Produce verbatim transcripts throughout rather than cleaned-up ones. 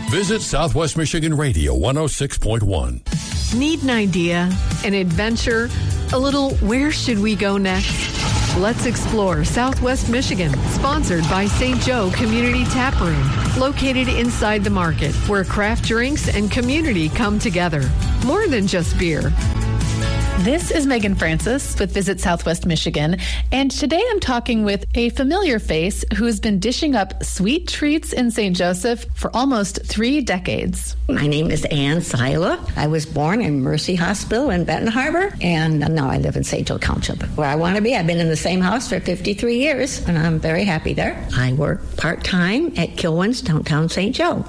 Visit Southwest Michigan Radio one oh six point one. Need an idea, an adventure, a little where should we go next? Let's explore Southwest Michigan, sponsored by Saint Joe Community Tap Room, located inside the market, where craft drinks and community come together. More than just beer. This is Megan Francis with Visit Southwest Michigan, and today I'm talking with a familiar face who has been dishing up sweet treats in Saint Joseph for almost three decades. My name is Ann Sila. I was born in Mercy Hospital in Benton Harbor, and now I live in Saint Joe Township, where I want to be. I've been in the same house for fifty-three years, and I'm very happy there. I work part-time at Kilwins, downtown Saint Joe,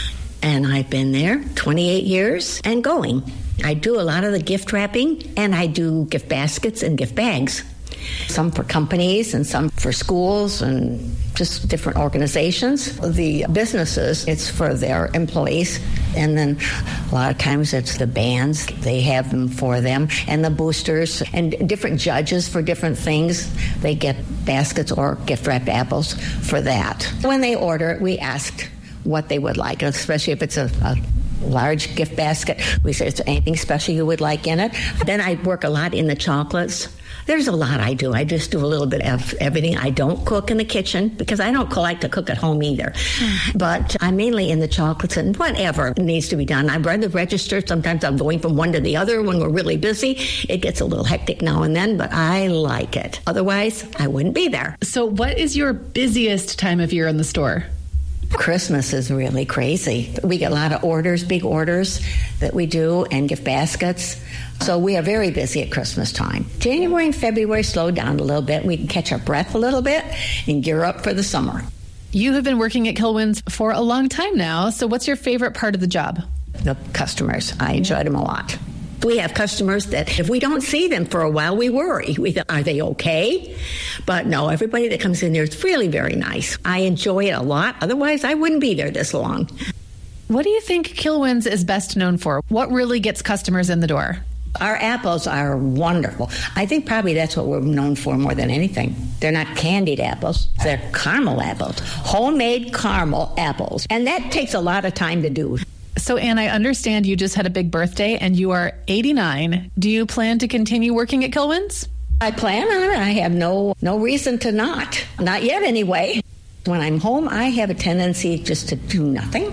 and I've been there twenty-eight years and going. I do a lot of the gift wrapping, and I do gift baskets and gift bags. Some for companies and some for schools and just different organizations. The businesses, it's for their employees. And then a lot of times it's the bands. They have them for them. And the boosters and different judges for different things. They get baskets or gift wrapped apples for that. When they order it, we ask what they would like, especially if it's a, a large gift basket. We say, is there anything special you would like in it? Then I work a lot in the chocolates. There's a lot I do. I just do a little bit of everything. I don't cook in the kitchen because I don't like to cook at home either. But I'm mainly in the chocolates and whatever needs to be done. I run the register. Sometimes I'm going from one to the other when we're really busy. It gets a little hectic now and then, but I like it. Otherwise, I wouldn't be there. So what is your busiest time of year in the store? Christmas is really crazy. We get a lot of orders, big orders that we do, and gift baskets. So we are very busy at Christmas time. January and February slow down a little bit. We can catch our breath a little bit and gear up for the summer. You have been working at Kilwins for a long time now. So what's your favorite part of the job? The customers. I enjoy them a lot. We have customers that if we don't see them for a while, we worry. We think, are they okay? But no, everybody that comes in there is really very nice. I enjoy it a lot. Otherwise, I wouldn't be there this long. What do you think Kilwins is best known for? What really gets customers in the door? Our apples are wonderful. I think probably that's what we're known for more than anything. They're not candied apples. They're caramel apples, homemade caramel apples. And that takes a lot of time to do. So, Ann, I understand you just had a big birthday and you are eighty-nine. Do you plan to continue working at Kilwins? I plan on it. I have no no reason to not. Not yet, anyway. When I'm home, I have a tendency just to do nothing.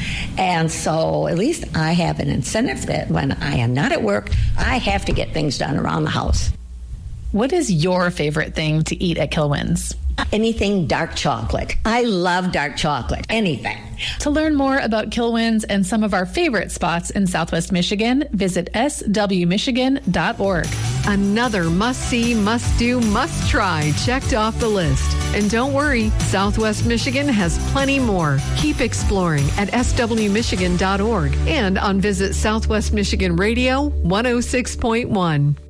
And so at least I have an incentive that when I am not at work, I have to get things done around the house. What is your favorite thing to eat at Kilwins? Anything dark chocolate. I love dark chocolate. Anything. To learn more about Kilwins and some of our favorite spots in Southwest Michigan, visit s w michigan dot org. Another must-see, must-do, must-try checked off the list. And don't worry, Southwest Michigan has plenty more. Keep exploring at s w michigan dot org and on Visit Southwest Michigan Radio one oh six point one.